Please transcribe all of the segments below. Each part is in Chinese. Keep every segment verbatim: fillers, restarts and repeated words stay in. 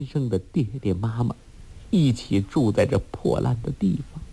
生的爹爹妈妈一起住在这破烂的地方。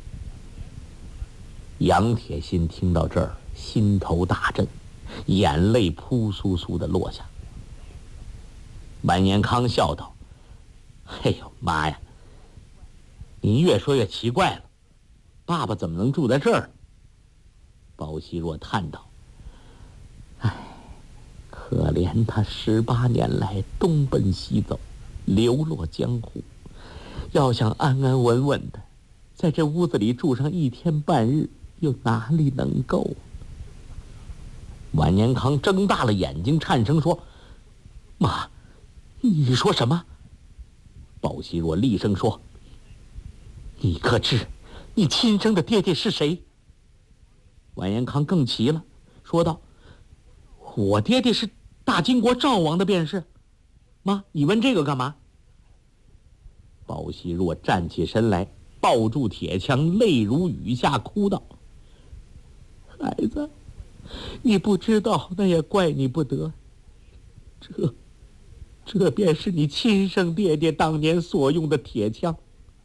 杨铁心听到这儿，心头大震，眼泪扑簌簌地落下。完颜康笑道：“哎呦妈呀，您越说越奇怪了，爸爸怎么能住在这儿？”包希若叹道：“哎，可怜他十八年来东奔西走，流落江湖，要想安安稳稳的在这屋子里住上一天半日，又哪里能够？”完颜康睁大了眼睛，颤声说：“妈，你说什么？”包希若厉声说：“你可知你亲生的爹爹是谁？”完颜康更急了，说道：“我爹爹是大金国赵王的便是。妈，你问这个干嘛？”包希若站起身来，抱住铁枪，泪如雨下，哭道：“孩子，你不知道，那也怪你不得。这这便是你亲生爹爹当年所用的铁枪，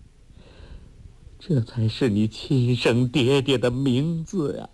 这才是你亲生爹爹的名字呀！”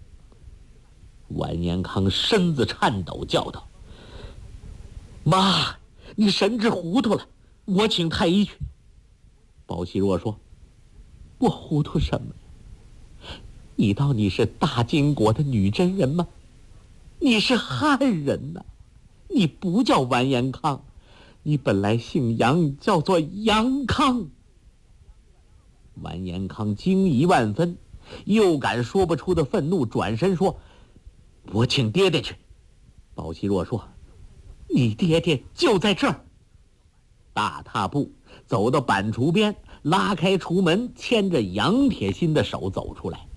完颜康身子颤抖，叫道：“妈，你神志糊涂了，我请太医去。”包希若说：“我糊涂什么？你当你是大金国的女真人吗？你是汉人呐、啊，你不叫完颜康，你本来姓杨，叫做杨康。”完颜康惊疑万分，又感说不出的愤怒，转身说：“我请爹爹去。”包希若说：“你爹爹就在这儿。”大踏步走到板橱边，拉开橱门，牵着杨铁心的手走出来。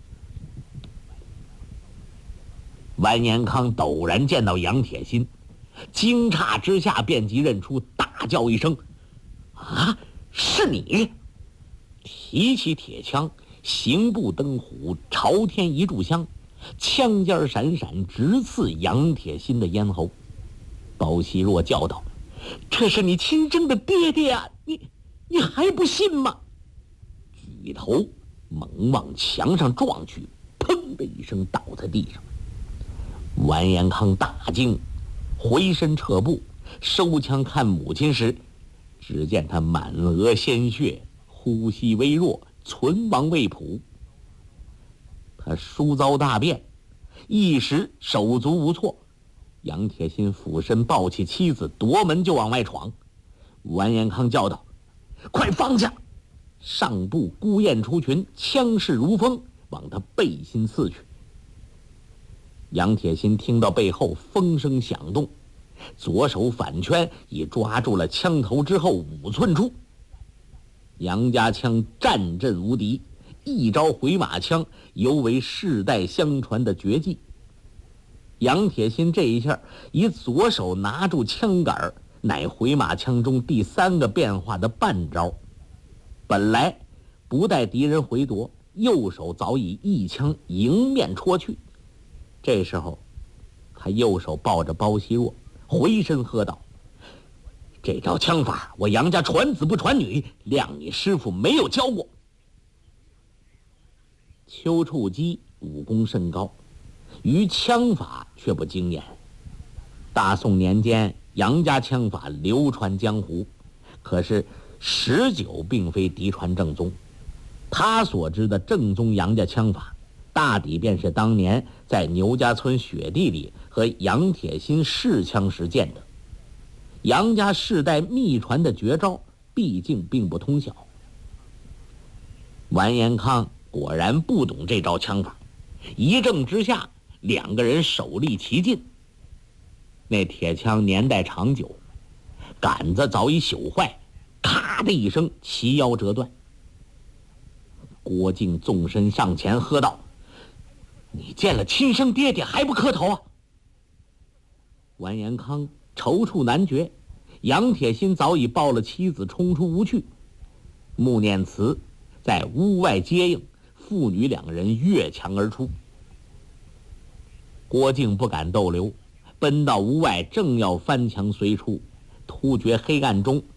完颜康陡然见到杨铁心，惊诧之下便即认出，大叫一声：“啊，是你！”提起铁枪，行步登虎，朝天一炷香，枪尖闪闪，直刺杨铁心的咽喉。包希若叫道：“这是你亲生的爹爹啊！你你还不信吗？”举头猛往墙上撞去，砰的一声倒在地上。完颜康大惊，回身撤步，收枪看母亲时，只见他满额鲜血，呼吸微弱，存亡未卜。他疏遭大变，一时手足无措。杨铁心俯身抱起妻子，夺门就往外闯。完颜康叫道：“快放下！”上步孤雁出群，枪势如风，往他背心刺去。杨铁心听到背后风声响动，左手反圈已抓住了枪头之后五寸处。杨家枪战阵无敌，一招回马枪犹为世代相传的绝技。杨铁心这一下以左手拿住枪杆，乃回马枪中第三个变化的半招。本来不待敌人回夺，右手早已一枪迎面戳去。这时候他右手抱着包希若，回身喝道：“这招枪法我杨家传子不传女，谅你师父没有教过。”丘处机武功甚高，于枪法却不精研。大宋年间杨家枪法流传江湖，可是十九并非嫡传正宗。他所知的正宗杨家枪法，大抵便是当年在牛家村雪地里和杨铁心试枪时见的。杨家世代秘传的绝招，毕竟并不通晓。完颜康果然不懂这招枪法，一正之下，两个人手力齐进。那铁枪年代长久，杆子早已朽坏，咔的一声，齐腰折断。郭靖纵身上前喝道：“你见了亲生爹爹还不磕头啊？”完颜康踌躇难决，杨铁心早已抱了妻子冲出屋去。穆念慈在屋外接应，父女两人越墙而出。郭靖不敢逗留，奔到屋外，正要翻墙随出，突觉黑暗中